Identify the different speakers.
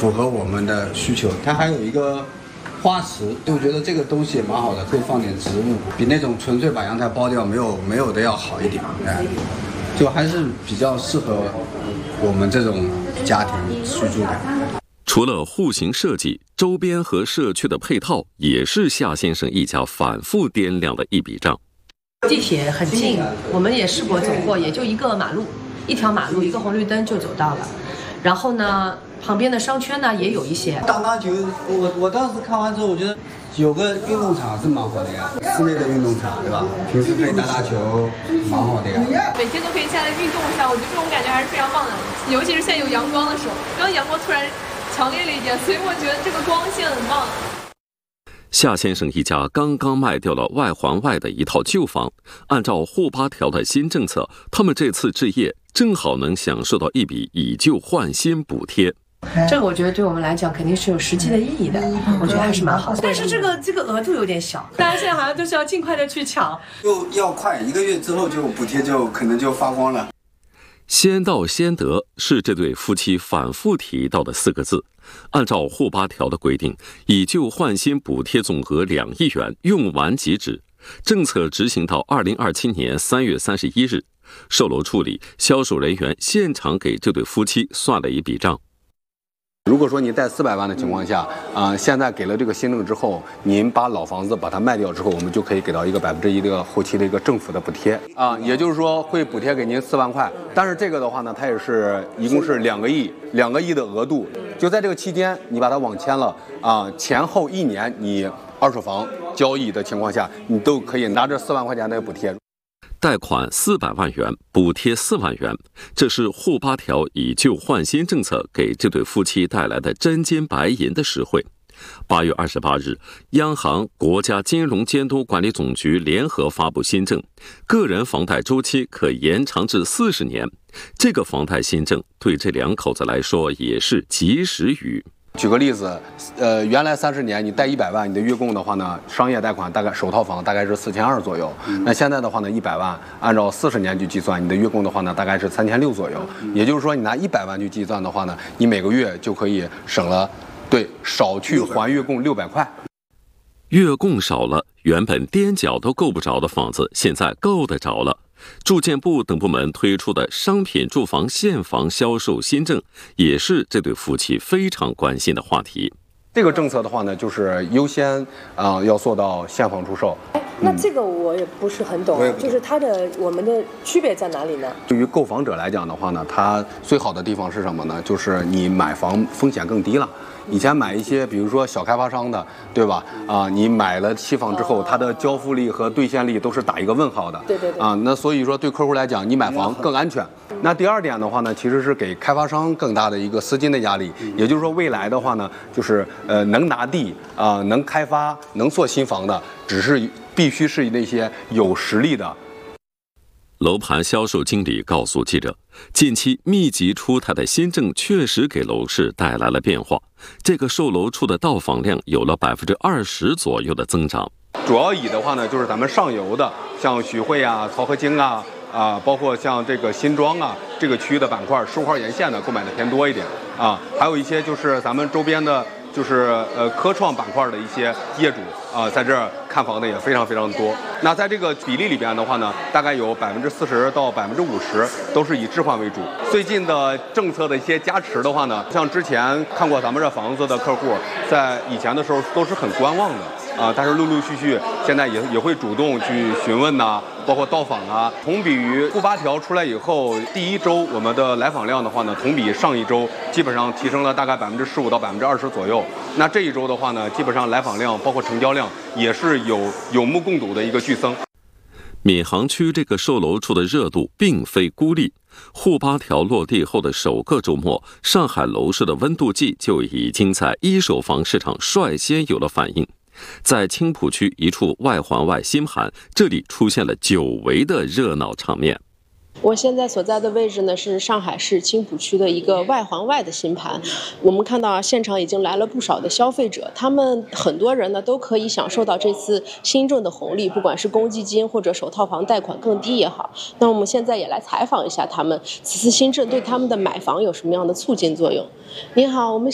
Speaker 1: 符合我们的需求。它还有一个花池，我觉得这个东西也蛮好的，可以放点植物，比那种纯粹把阳台包掉没有的要好一点。就还是比较适合我们这种家庭居住的。
Speaker 2: 除了户型设计，周边和社区的配套也是夏先生一家反复掂量的一笔账。
Speaker 3: 地铁很近，我们也试过走过，也就一条马路，一个红绿灯就走到了。然后呢，旁边的商圈呢也有一些。
Speaker 1: 打篮球，我当时看完之后，我觉得有个运动场是蛮好的呀，室内的运动场，对吧？平时可以打球，蛮好的呀。
Speaker 4: 每天都可以下来运动一下，我觉得这种感觉还是非常棒的。尤其是现在有阳光的时候，刚阳光突然强烈了一点，所以我觉得这个光线很棒。
Speaker 2: 夏先生一家刚刚卖掉了外环外的一套旧房，按照沪8条的新政策，他们这次置业正好能享受到一笔以旧换新补贴。
Speaker 3: 这个我觉得对我们来讲肯定是有实际的意义的，我觉得还是蛮好的。但是这个额度有点小，大家现在好像都是要尽快的去抢，
Speaker 1: 就要快1个月之后就补贴就可能就发光了。
Speaker 2: 先到先得是这对夫妻反复提到的4个字。按照沪8条的规定，以旧换新补贴总额2亿元，用完即止。政策执行到2027年3月31日，售楼处里销售人员现场给这对夫妻算了一笔账。
Speaker 5: 如果说你贷400万的情况下，现在给了这个新政之后，您把老房子把它卖掉之后，我们就可以给到一个1%的后期的一个政府的补贴也就是说会补贴给您4万块。但是这个的话呢，它也是一共是2个亿的额度，就在这个期间你把它网签了前后1年你二手房交易的情况下，你都可以拿这4万块钱的补贴。
Speaker 2: 贷款400万元，补贴4万元，这是沪8条以旧换新政策给这对夫妻带来的真金白银的实惠。8月28日，央行、国家金融监督管理总局联合发布新政，个人房贷周期可延长至40年。这个房贷新政对这2口子来说也是及时雨。
Speaker 5: 举个例子，原来30年你贷100万，你的月供的话呢，商业贷款大概首套房大概是4200左右。那现在的话呢，100万按照40年去计算，你的月供的话呢，大概是3600左右。也就是说，你拿100万去计算的话呢，你每个月就可以省了，少去还月供600块。
Speaker 2: 月供少了，原本踮脚都够不着的房子，现在够得着了。住建部等部门推出的商品住房现房销售新政，也是这对夫妻非常关心的话题。
Speaker 5: 这个政策的话呢，就是优先要做到现房出售。
Speaker 3: 那这个我也不是很懂，就是我们的区别在哪里呢？
Speaker 5: 对于购房者来讲的话呢，它最好的地方是什么呢？就是你买房风险更低了。以前买一些比如说小开发商的，对吧？你买了期房之后，它的交付力和兑现力都是打一个问号的。
Speaker 3: 对。
Speaker 5: 那所以说对客户来讲，你买房更安全。那第2点的话呢，其实是给开发商更大的一个资金的压力。也就是说，未来的话呢，就是能拿地能开发、能做新房的，必须是那些有实力的。
Speaker 2: 楼盘销售经理告诉记者，近期密集出台的新政确实给楼市带来了变化，这个售楼处的到访量有了20%左右的增长。
Speaker 5: 主要以的话呢，就是咱们上游的，像徐汇漕河泾包括像这个新庄这个区域的板块，15号沿线的购买的偏多一点还有一些就是咱们周边的，就是科创板块的一些业主在这儿看房的也非常非常多。那在这个比例里边的话呢，大概有40%到50%都是以置换为主。最近的政策的一些加持的话呢，像之前看过咱们这房子的客户，在以前的时候都是很观望的但是陆陆续续现在也会主动去询问包括到访同比于沪8条出来以后，第1周我们的来访量的话呢，同比上一周基本上提升了大概15%到20%左右。那这一周的话呢，基本上来访量包括成交量也是有目共睹的一个剧增。
Speaker 2: 闵行区这个售楼处的热度并非孤立，沪8条落地后的首个周末，上海楼市的温度计就已经在一手房市场率先有了反应。在青浦区一处外环外新盘，这里出现了久违的热闹场面。
Speaker 6: 我现在所在的位置呢，是上海市青浦区的一个外环外的新盘。我们看到现场已经来了不少的消费者，他们很多人呢都可以享受到这次新政的红利，不管是公积金或者首套房贷款更低也好。那我们现在也来采访一下他们，此次新政对他们的买房有什么样的促进作用？您好，我们